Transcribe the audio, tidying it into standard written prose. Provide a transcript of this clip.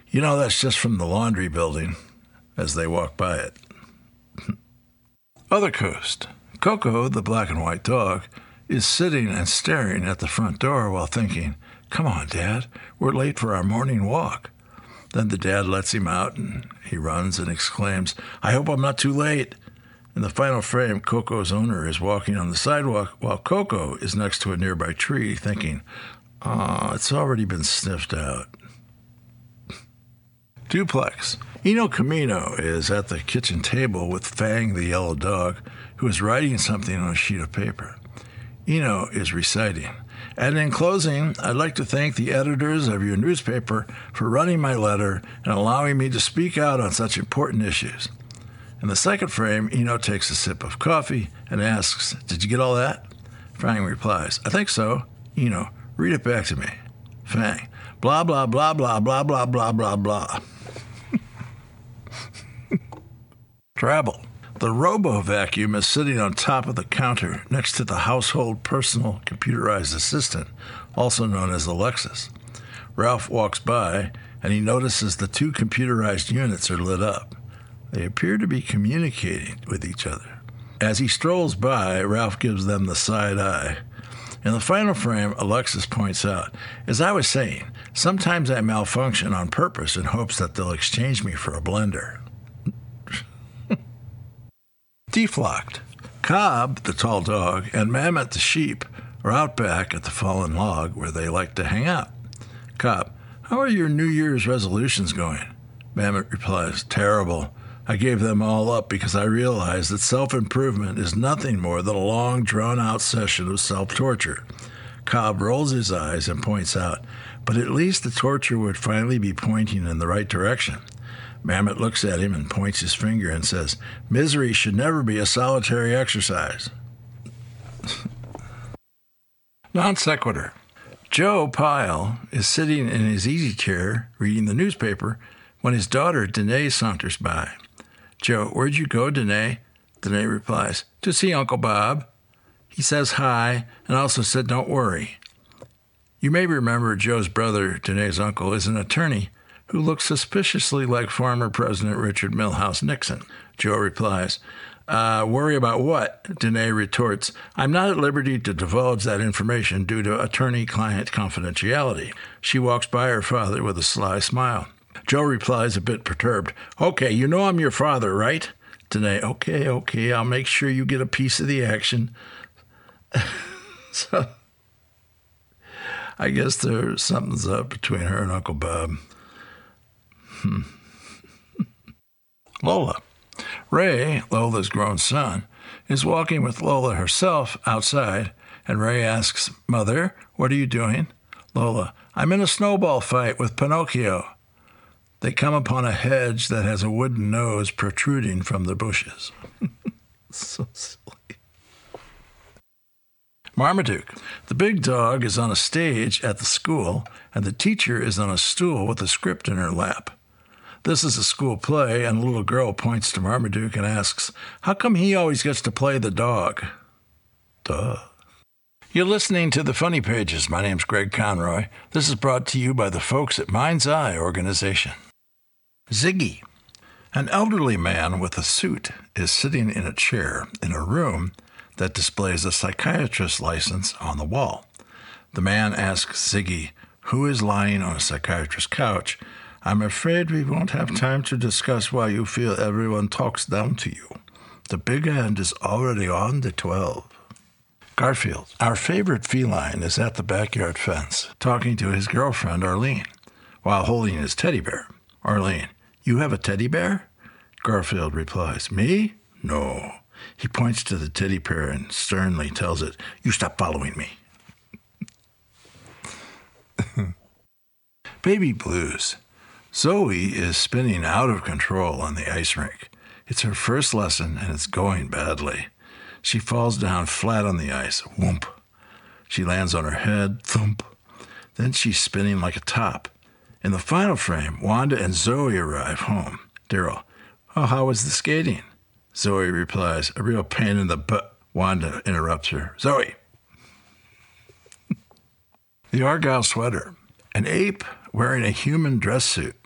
You know, that's just from the laundry building as they walk by it. Other coast. Coco, the black and white dog, is sitting and staring at the front door while thinking, "Come on, Dad, we're late for our morning walk." Then the dad lets him out and he runs and exclaims, "I hope I'm not too late." In the final frame, Coco's owner is walking on the sidewalk while Coco is next to a nearby tree thinking, it's already been sniffed out. Duplex. Eno Camino is at the kitchen table with Fang the yellow dog, who is writing something on a sheet of paper. Eno is reciting, "And in closing, I'd like to thank the editors of your newspaper for running my letter and allowing me to speak out on such important issues." In the second frame, Eno takes a sip of coffee and asks, "Did you get all that?" Fang replies, "I think so." Eno, "Read it back to me." Fang, "Blah, blah, blah, blah, blah, blah, blah, blah, blah." Travel. The robo-vacuum is sitting on top of the counter next to the household personal computerized assistant, also known as Alexis. Ralph walks by, and he notices the two computerized units are lit up. They appear to be communicating with each other. As he strolls by, Ralph gives them the side eye. In the final frame, Alexis points out, "As I was saying, sometimes I malfunction on purpose in hopes that they'll exchange me for a blender." Deflocked. Cobb, the tall dog, and Mammoth, the sheep, are out back at the fallen log where they like to hang out. Cobb, "How are your New Year's resolutions going?" Mammoth replies, "Terrible. I gave them all up because I realized that self-improvement is nothing more than a long, drawn-out session of self-torture." Cobb rolls his eyes and points out, "But at least the torture would finally be pointing in the right direction." Mammoth looks at him and points his finger and says, "Misery should never be a solitary exercise." Non sequitur. Joe Pyle is sitting in his easy chair reading the newspaper when his daughter Danae saunters by. Joe, "Where'd you go, Danae?" Danae replies, "To see Uncle Bob. He says hi and also said don't worry." You may remember Joe's brother, Danae's uncle, is an attorney who looks suspiciously like former President Richard Milhous Nixon. Joe replies, "Worry about what?" Danae retorts, "I'm not at liberty to divulge that information due to attorney-client confidentiality." She walks by her father with a sly smile. Joe replies, a bit perturbed, "Okay, you know I'm your father, right?" Danae, okay, I'll make sure you get a piece of the action." So, I guess something's up between her and Uncle Bob. Lola. Ray, Lola's grown son, is walking with Lola herself outside, and Ray asks, "Mother, what are you doing?" Lola, "I'm in a snowball fight with Pinocchio." They come upon a hedge that has a wooden nose protruding from the bushes. So silly. Marmaduke. The big dog is on a stage at the school, and the teacher is on a stool with a script in her lap. This is a school play, and a little girl points to Marmaduke and asks, "How come he always gets to play the dog?" Duh. You're listening to The Funny Pages. My name's Greg Conroy. This is brought to you by the folks at Mind's Eye Organization. Ziggy. An elderly man with a suit is sitting in a chair in a room that displays a psychiatrist's license on the wall. The man asks Ziggy, who is lying on a psychiatrist's couch, "I'm afraid we won't have time to discuss why you feel everyone talks down to you. The big end is already on the 12. Garfield. Our favorite feline is at the backyard fence, talking to his girlfriend, Arlene, while holding his teddy bear. Arlene, "You have a teddy bear?" Garfield replies, "Me? No." He points to the teddy bear and sternly tells it, "You stop following me." Baby blues. Zoe is spinning out of control on the ice rink. It's her first lesson, and it's going badly. She falls down flat on the ice. Whoomp. She lands on her head. Thump. Then she's spinning like a top. In the final frame, Wanda and Zoe arrive home. Daryl, "Oh, how was the skating?" Zoe replies, "A real pain in the butt." Wanda interrupts her. "Zoe." The Argyle sweater. An ape wearing a human dress suit